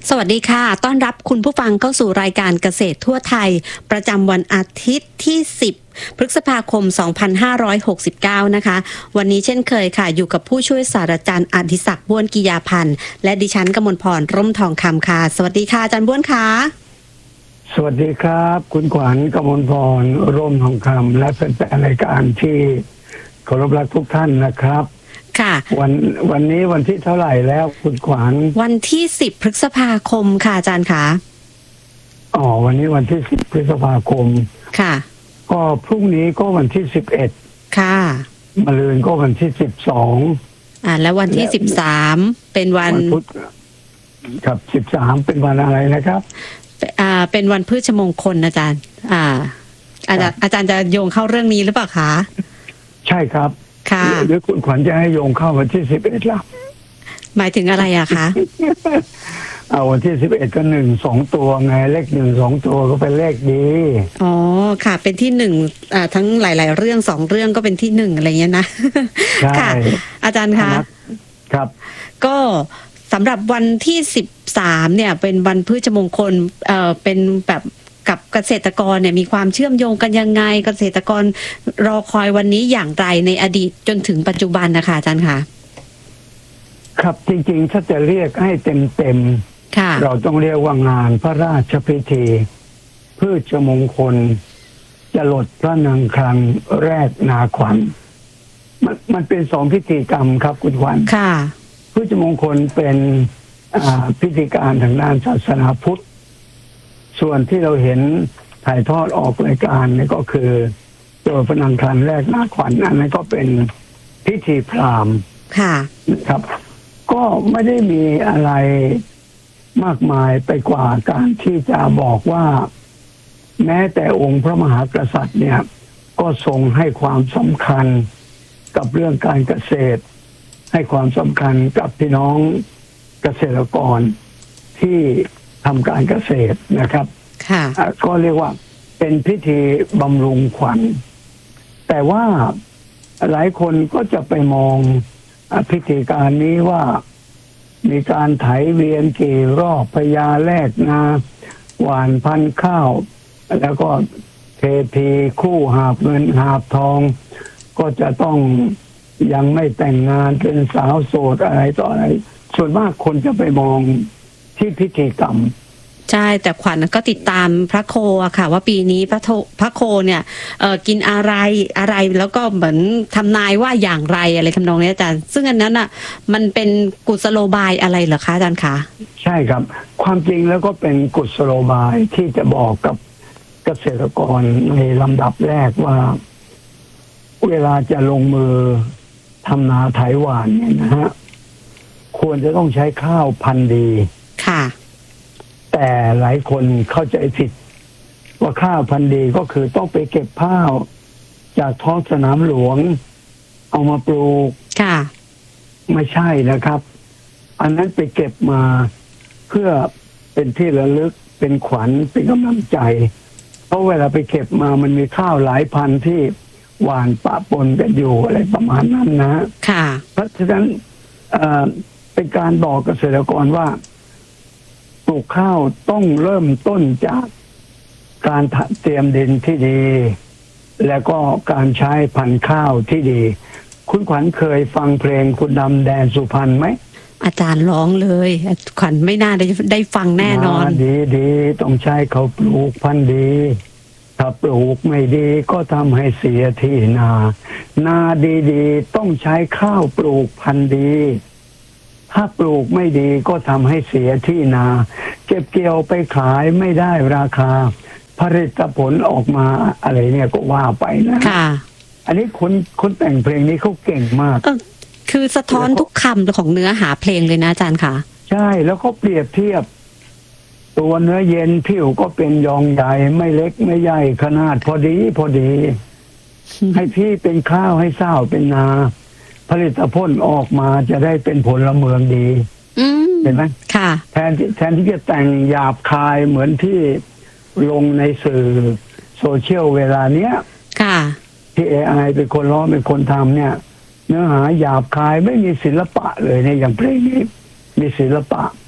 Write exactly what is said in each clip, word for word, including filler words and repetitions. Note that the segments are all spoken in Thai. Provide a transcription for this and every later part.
สวัสดีค่ะต้อนรับคุณผู้ฟังเข้าสู่รายการเกษตรทั่วไทยประจำวันอาทิตย์ที่สิบพฤษภาคมสองพันห้าร้อยหกสิบเก้านะคะวันนี้เช่นเคยค่ะอยู่กับผู้ช่วยศาสตราจารย์อดิศักดิ์บ้วนกิยาพันธ์และดิฉันกมลพรร่มทองคำค่ะสวัสดีค่ะอาจารย์บ้วนค่ะสวัสดีครับคุณขวัญกมลพรร่มทองคำและแฟนๆรายการที่เคารพรักทุกท่านนะครับค่ะวันวันนี้วันที่เท่าไหร่แล้วคุณขวัญวันที่สิบพฤษภาคมค่ะอาจารย์ค่ะอ๋อวันนี้วันที่สิบพฤษภาคมค่ะก็พรุ่งนี้ก็วันที่สิบเอ็ดค่ะมะรืนก็วันที่สิบสองอ่าแล้ววันที่สิบสามเป็นวันวันพุธครับสิบสามเป็นวันอะไรนะครับอ่าเป็นวันพฤชมงคลอาจารย์อ่าอาจารย์อาจารย์จะโยงเข้าเรื่องนี้หรือเปล่าคะใช่ครับค่ะหรือคุณขวัญจะให้โยงเข้าวันที่สิบเอ็ดล่ะหมายถึงอะไรอะคะเอาวันที่สิบเอ็ดก็หนึ่งสองตัวไงเลขหนึ่งสองตัวก็เป็นเลขดีอ๋อค่ะเป็นที่หนึ่งอ่าทั้งหลายๆเรื่องสองเรื่องก็เป็นที่หนึ่งอะไรเงี้ยนะค่ะอาจารย์คะครับก็สำหรับวันที่สิบสามเนี่ยเป็นวันพฤชมงคลเอ่อเป็นแบบกับเกษตรกรเนี่ยมีความเชื่อมโยงกันยังไงเกษตรกรรอคอยวันนี้อย่างไรในอดีตจนถึงปัจจุบันนะคะอาจารย์คะครับจริงๆถ้าจะเรียกให้เต็มๆเราต้องเรียกว่างานพระราชพิธีพืชมงคลจรดพระนางคลังแรกนาขวัญมันมันเป็นสองพิธีกรรมครับคุณขวัญค่ะพืชมงคลเป็นพิธีการทางด้านศาสนาพุทธส่วนที่เราเห็นถ่ายทอดออกรายการนี่ก็คือตัวพระนางคลังแรกนาขวัญอันนั้นก็เป็นพิธีพราหมณ์ค่ะนะครับก็ไม่ได้มีอะไรมากมายไปกว่าการที่จะบอกว่าแม้แต่องค์พระมหากษัตริย์เนี่ยก็ทรงให้ความสำคัญกับเรื่องการเกษตรให้ความสำคัญกับพี่น้องเกษตรกรที่ทำการเกษตรนะครับค่ะก็เรียกว่าเป็นพิธีบำรุงขวัญแต่ว่าหลายคนก็จะไปมองพิธีการนี้ว่ามีการไถเวียนกี่รอบพญาแลกนาหว่านพันธุ์ข้าวแล้วก็เทพีคู่หาบเงินหาบทองก็จะต้องยังไม่แต่งงานเป็นสาวโสดอะไรต่ออะไรส่วนมากคนจะไปมองที่พิธีกรรมใช่แต่ขวัญก็ติดตามพระโคอะค่ะว่าปีนี้พระโทพระโคเนี่ยเอ่อกินอะไรอะไรแล้วก็เหมือนทำนายว่าอย่างไรอะไรทำนองนี้อาจารย์ซึ่งอันนั้นอ่ะมันเป็นกุศโลบายอะไรเหรอคะอาจารย์คะใช่ครับความจริงแล้วก็เป็นกุศโลบายที่จะบอกกับเกษตรกรในลำดับแรกว่าเวลาจะลงมือทำนาไถหวานเนี่ยนะฮะควรจะต้องใช้ข้าวพันธุ์ดีค่ะแต่หลายคนเข้าใจผิดว่าข้าวพันธุ์ดีก็คือต้องไปเก็บข้าวจากท้องสนามหลวงเอามาปลูกค่ะไม่ใช่นะครับอันนั้นไปเก็บมาเพื่อเป็นที่ระลึกเป็นขวัญเป็นกำลังใจเพราะเวลาไปเก็บมามันมีข้าวหลายพันธุ์ที่หว่านปะปนกันอยู่อะไรประมาณนั้นนะค่ะเพราะฉะนั้นเอ่อเป็นการบอกเกษตรกรว่าปลูกข้าวต้องเริ่มต้นจากการเตรียมดินที่ดีแล้วก็การใช้พันธุ์ข้าวที่ดีคุณขวัญเคยฟังเพลงคุณดำแดนสุพรรณไหมอาจารย์ร้องเลยขวัญไม่น่าได้ได้ฟังแน่นอนดีดีต้องใช้เขาปลูกพันธุ์ดีถ้าปลูกไม่ดีก็ทำให้เสียที่นานาดีๆต้องใช้ข้าวปลูกพันธุ์ดีถ้าปลูกไม่ดีก็ทำให้เสียที่นาเก็บเกี่ยวไปขายไม่ได้ราคาผลิตผลออกมาอะไรเนี่ยก็ว่าไปนะค่ะอันนี้คนคนแต่งเพลงนี้เขาเก่งมากคือสะท้อนทุกคำของเนื้อหาเพลงเลยนะอาจารย์ค่ะใช่แล้วก็เปรียบเทียบตัวเนื้อเย็นผิวก็เป็นยองใหญ่ไม่เล็กไม่ใหญ่ขนาดพอดีพอดีให้พี่เป็นข้าวให้เศร้าเป็นนาผลิตผลออกมาจะได้เป็นผลเมืองดีเห็นไหมค่ะแทนแทนที่จะแต่งหยาบคายเหมือนที่ลงในสื่อโซเชียลเวลาเนี้ยค่ะที่ เอ ไอ เป็นคนร้องเป็นคนทำเนี่ยเนื้อหาหยาบคายไม่มีศิลปะเลยในอย่างเพลงนี้มีศิลปะ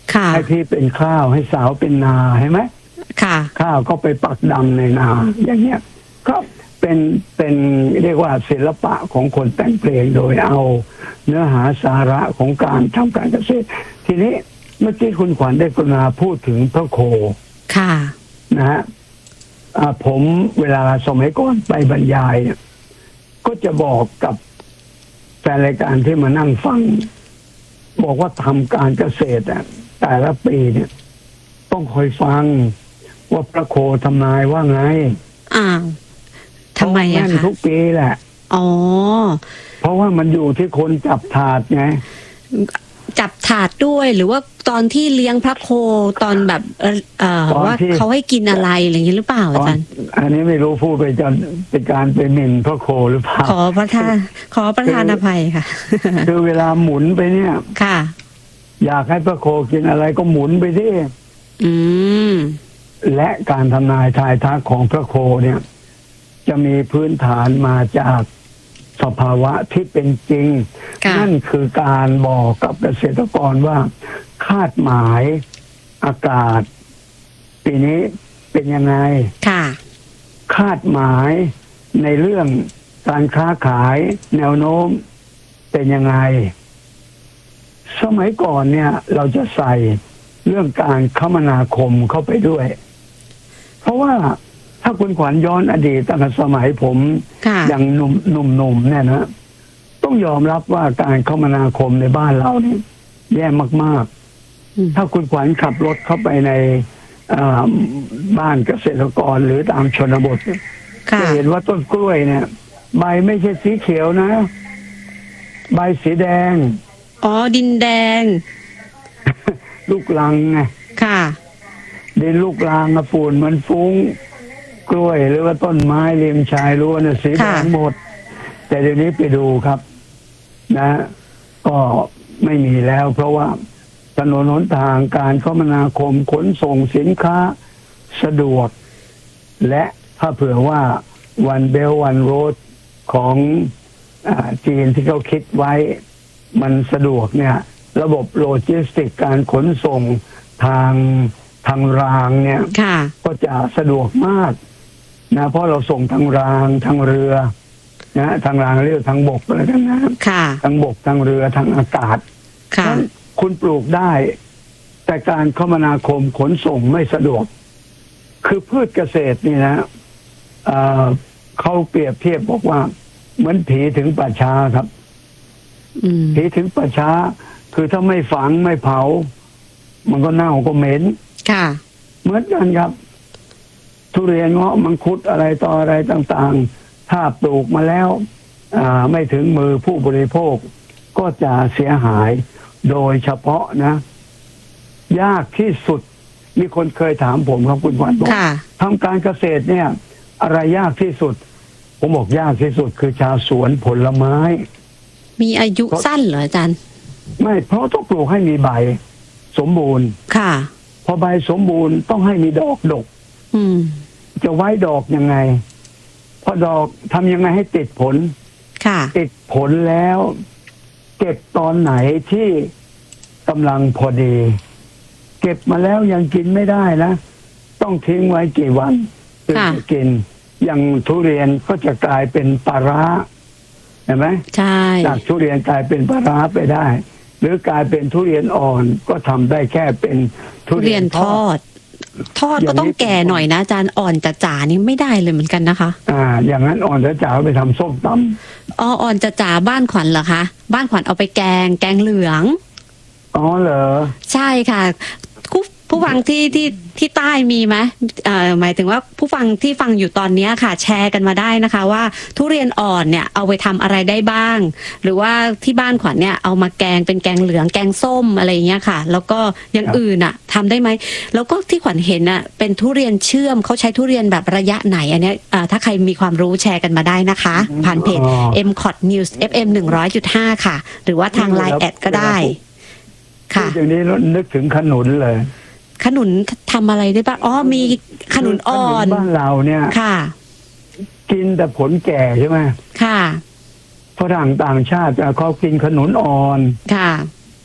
ค่ะให้พี่เป็นข้าวให้สาวเป็นนาเห็นไหมค่ะข้าวก็ไปปักดำในนาอย่างเงี้ยก็เป็นเป็นเรียกว่าศิลปะของคนแต่งเพลงโดยเอาเนื้อหาสาระของการทำการเกษตรทีนี้เมื่อกี้คุณขวัญได้กรุณาพูดถึงพระโคค่ะนะฮะอ่าผมเวลาสมัยก่อนไปบรรยายเนี่ยก็จะบอกกับแฟนรายการที่มานั่งฟัง บอกว่าทำการเกษตรอะแต่ละปีเนี่ย ต้องคอยฟังว่าพระโคทำนายว่าไงอ้าวทำไมอะแม่นคะทุกปีแหละอ๋อเพราะว่ามันอยู่ที่คนจับถาดไงจับถาดด้วยหรือว่าตอนที่เลี้ยงพระโคตอนแบบเออเอ่อตอนว่าที่เขาให้กินอะไรอะไรอย่างนี้หรือเปล่าอาจารย์อันนี้ไม่รู้พูดไปจะเป็นการไปหมิ่นพระโคหรือเปล่าขอประทานขอประทานอภัยค่ะคือเวลาหมุนไปเนี่ยค่ะอยากให้พระโคกินอะไรก็หมุนไปที่อืมและการทำนายทายทักของพระโคเนี่ย จะมีพื้นฐานมาจากสภาวะที่เป็นจริงค่ะนั่นคือการบอกกับเกษตรกรว่า คาดหมายอากาศ ปีนี้เป็นยังไงค่ะคาดหมายในเรื่องการค้าขายแนวโน้มเป็นยังไง สมัยก่อนเนี่ย เราจะใส่เรื่องการคมนาคมเข้าไปด้วย เพราะว่าถ้าคุณขวัญย้อนอดีตตั้งแต่สมัยผมค่ะอย่างหนุ่มหนุ่มๆเนี่ยนะต้องยอมรับว่าการคมนาคมในบ้านเราเนี่ยแย่มากอืมๆ ถ้าคุณขวัญขับรถเข้าไปในอ่าบ้านเกษตรกรหรือตามชนบทเนี่ยค่ะจะเห็นว่าต้นกล้วยเนี่ย ใบไม่ใช่สีเขียวนะ ใบสีแดงอ๋อดินแดงลูกลังไงค่ะดินลูกลังอะฝุ่นมันฟุ้ง กล้วยหรือว่าต้นไม้ริมชายรั้วเนี่ยสีแดงค่ะหมด แต่เดี๋ยวนี้ไปดูครับ นะ ก็ไม่มีแล้ว เพราะว่าถนนหนทางการคมนาคมขนส่งสินค้าสะดวก และถ้าเผื่อว่าวันเบลวันโรดของอาจีนที่เขาคิดไว้ มันสะดวกเนี่ย ระบบโลจิสติกการขนส่งทางทางรางเนี่ยค่ะก็จะสะดวกมากนะเพราะเราส่งทางรางทางเรือนะทางรางเรือทางบกอะไรทั้งนั้นค่ะทางบกทางเรือทางอากาศค่ะนั้นคุณปลูกได้ แต่การคมนาคมขนส่งไม่สะดวก คือพืชเกษตรนี่นะเอ่อเขาเปรียบเทียบบอกว่า เหมือนผีถึงป่าช้าครับอืมผีถึงป่าช้า คือถ้าไม่ฝังไม่เผา มันก็เน่าก็เหม็นค่ะเหมือนกันครับ ทุเรียนเงาะมังคุดอะไรต่ออะไรต่างๆ ถ้าปลูกมาแล้ว อ่า ไม่ถึงมือผู้บริโภค ก็จะเสียหายโดยเฉพาะนะ ยากที่สุด มีคนเคยถามผมครับคุณขวัญบอกค่ะทำการเกษตรเนี่ย อะไรยากที่สุด ผมบอกยากที่สุด คือชาวสวนผลไม้มีอายุสั้นเหรออาจารย์ไม่เพราะต้องปลูกให้มีใบสมบูรณ์ค่ะพอใบสมบูรณ์ต้องให้มีดอกดกอืมจะไว้ดอกยังไง พอดอกทำยังไงให้ติดผลค่ะติดผลแล้ว เก็บตอนไหนที่กำลังพอดี เก็บมาแล้วยังกินไม่ได้นะ ต้องทิ้งไว้กี่วันถึงค่ะจะกิน อย่างทุเรียนก็จะกลายเป็นปลาร้าเห็นไหมใช่จากทุเรียนกลายเป็นปลาร้าไปได้ หรือกลายเป็นทุเรียนอ่อนก็ทำได้แค่เป็นทุทุเรีเรียยนนททออดด ทอดก็ต้องแก่หน่อยนะอาจารย์อ่อนจ๋าๆนี่ไม่ได้เลยเหมือนกันนะคะอ่า อย่างนั้นอ่อนจะจ๋าไปทำส้มตำอ๋ออ่อนจ๋าๆบ้านขวัญเหรอคะ บ้านขวัญเอาไปแกง แกงเหลืองอ๋อเหรอใช่ค่ะผู้ผู้ฟังที่ที่ที่ใต้มีไหมเอ่อหมายถึงว่าผู้ฟังที่ฟังอยู่ตอนเนี้ยค่ะ แชร์กันมาได้นะคะ ว่าทุเรียนอ่อนเนี่ยเอาไปทำอะไรได้บ้าง หรือว่าที่บ้านขวัญเนี่ยเอามาแกงเป็นแกงเหลืองแกงส้มอะไรอย่างเงี้ยค่ะ แล้วก็อย่างครับอื่นอ่ะทำได้ไหมแล้วก็ที่ขวัญเห็นอ่ะเป็นทุเรียนเชื่อมเขาใช้ทุเรียนแบบระยะไหนอันเนี้ยอ่าถ้าใครมีความรู้แชร์กันมาได้นะคะ ผ่านเพจอ๋อเอ็ม คอท News เอฟ เอ็ม หนึ่งร้อยจุดห้า ค่ะ หรือว่าทาง ไลน์ แอดก็ได้ ค่ะพูดอย่างนี้แล้วนึกถึงขนุนเลยขนุนทำอะไรได้บ้าง อ๋อ มีขนุนอ่อนขบ้านเราเนี่ยค่ะกินแต่ผลแก่ใช่ไหมค่ะฝรั่งต่างชาติเขากินขนุนอ่อนค่ะ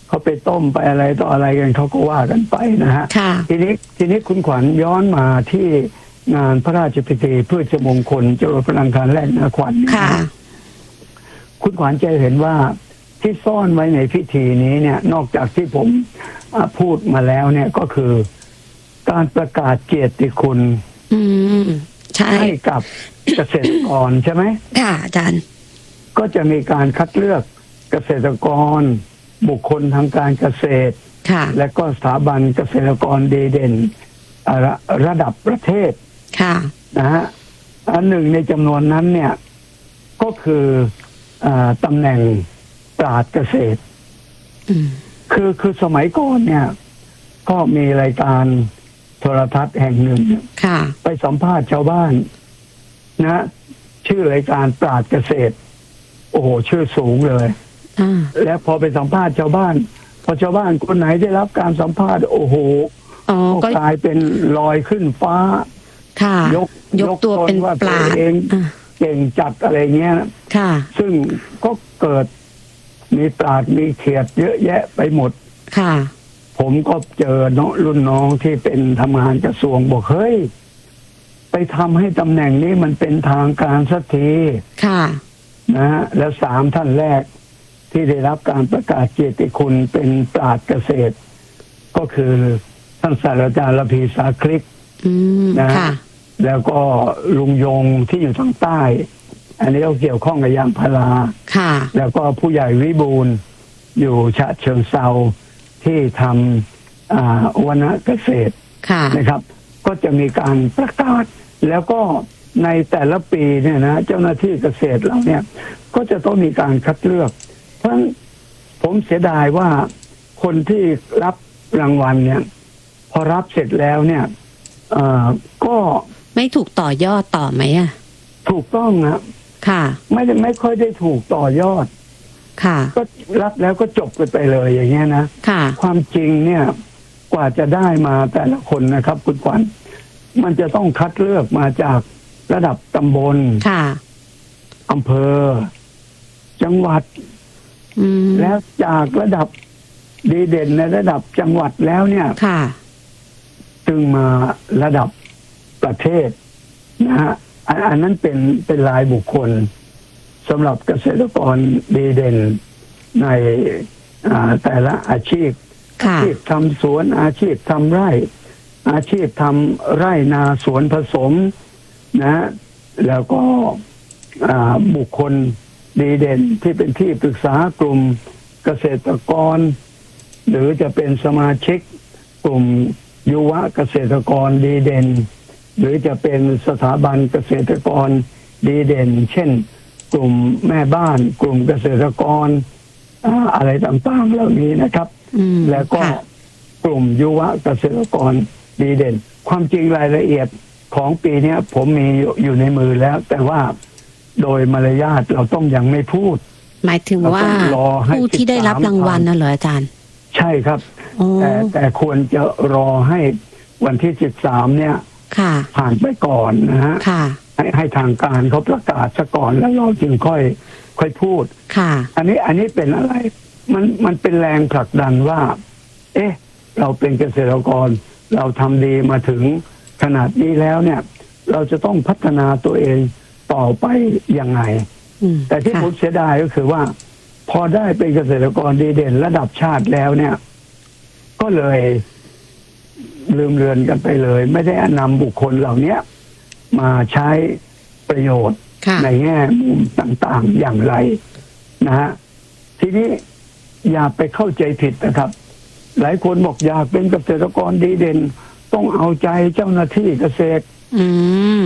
เขาไปต้มไปอะไรต่ออะไรกันเขาก็ว่ากันไปนะฮะค่ะทีนี้ทีนี้คุณขวัญย้อนมาที่งานพระราชพิธีพืชมงคลจรดพลังคารแรกนาขวัญเนี่ยค่ะนะคุณขวัญจะเห็นว่าที่ซ่อนไว้ในพิธีนี้เนี่ย นอกจากที่ผมอ่าพูดมาแล้วเนี่ยก็คือการประกาศเกียรติคุณอืมใช่ให้กับเกษตรกรใช่ไหมค่ะอาจารย์ก็จะมีการคัดเลือกเกษตรกร บุคคลทางการเกษตรค่ะและก็สถาบันเกษตรกรดีเด่นอ่าระระดับประเทศค่ะนะฮะอันหนึ่งในจำนวนนั้นเนี่ยก็คืออาตำแหน่งปราชญ์เกษตรอืมคือคือสมัยก่อนเนี่ย ก็มีรายการโทรทัศน์แห่งหนึ่งค่ะไปสัมภาษณ์ชาวบ้าน นะ ชื่อรายการปราชญ์เกษตร โอ้โหชื่อสูงเลยอ่าแล้วพอไปสัมภาษณ์ชาวบ้าน พอชาวบ้านคนไหนได้รับการสัมภาษณ์โอ้โหอ๋อก็ก็กลายเป็นลอยขึ้นฟ้าค่ะยกยกตัวเป็นว่าปราชญ์ตัวเองอ่าเก่งจัดอะไรเงี้ยค่ะซึ่งก็เกิดมีปราดมีเขียดเยอะแยะไปหมดค่ะผมก็เจอน้องรุ่นน้องที่เป็นทำงานกระทรวงบอกเฮ้ย ไปทำให้ตำแหน่งนี้มันเป็นทางการสักทีค่ะนะฮะแล้วสามท่านแรกที่ได้รับการประกาศเกียรติคุณเป็นปราชญ์เกษตร ก็คือท่านศาสตราจารย์ระพีสาคลิกอืมนะค่ะแล้วก็ลุงยงที่อยู่ทางใต้ อันนี้ก็เกี่ยวข้องกับยางพาราค่ะแล้วก็ผู้ใหญ่วิบูลย์อยู่ฉะเชิงเซาที่ทำอ่าวนเกษตรค่ะนะครับ ก็จะมีการประกาศ แล้วก็ในแต่ละปีเนี่ยนะเจ้าหน้าที่เกษตรเราเนี่ย ก็จะต้องมีการคัดเลือก เพราะฉะนั้นผมเสียดายว่าคนที่รับรางวัลเนี่ย พอรับเสร็จแล้วเนี่ยเอ่อก็ไม่ถูกต่อยอดต่อไหมอ่ะถูกต้องนะค่ะไม่ได้ไม่ค่อยได้ถูกต่อยอดค่ะก็รับแล้วก็จบกันไปเลยอย่างเงี้ยนะค่ะความจริงเนี่ย กว่าจะได้มาแต่ละคนนะครับคุณขวัญมันจะต้องคัดเลือกมาจากระดับตำบลค่ะอำเภอ จังหวัดอืมแล้วจากระดับดีเด่นในระดับจังหวัดแล้วเนี่ยค่ะจึงมาระดับประเทศนะฮะอันอันนั้นเป็นเป็นรายบุคคลสำหรับเกษตรกรดีเด่นในอ่าแต่ละอาชีพค่ะอาชีพทำสวนอาชีพทำไร่ อาชีพทำไร่นาสวนผสมนะ แล้วก็อ่าบุคคลดีเด่นที่เป็นที่ปรึกษากลุ่มเกษตรกร หรือจะเป็นสมาชิกกลุ่มยุวเกษตรกรดีเด่น หรือจะเป็นสถาบันเกษตรกรดีเด่น เช่น กลุ่มแม่บ้าน กลุ่มเกษตรกรอ่าอะไรต่างๆเหล่านี้นะครับอืมแล้วก็ค่ะกลุ่มยุวเกษตรกรดีเด่น ความจริงรายละเอียดของปีนี้ผมมีอยู่ในมือแล้ว แต่ว่าโดยมารยาทเราต้องยังไม่พูดหมายถึงว่าเราต้องรอให้ผู้ที่ได้รับรางวัลน่ะเหรออาจารย์ใช่ครับอ๋อแต่แต่ควรจะรอให้วันที่สิบสามเนี่ยค่ะผ่านไปก่อนนะฮะค่ะให้ให้ทางการเขาประกาศซะก่อนแล้วเราจึงค่อย ค่อยพูดค่ะอันนี้อันนี้เป็นอะไร มันมันเป็นแรงผลักดันว่า เอ๊ะ เราเป็นเกษตรกร เราทำดีมาถึงขนาดนี้แล้วเนี่ย เราจะต้องพัฒนาตัวเองต่อไปยังไงอืมแต่ที่ค่ะผมเสียดายก็คือว่า พอได้เป็นเกษตรกรดีเด่นระดับชาติแล้วเนี่ย ก็เลยลืมเลือนกันไปเลย ไม่ได้นำบุคคลเหล่านี้มาใช้ประโยชน์ค่ะในแง่มุมต่างๆอย่างไรนะฮะทีนี้อย่าไปเข้าใจผิดนะครับ หลายคนบอกอยากเป็นเกษตรกรดีเด่น ต้องเอาใจเจ้าหน้าที่เกษตรอืม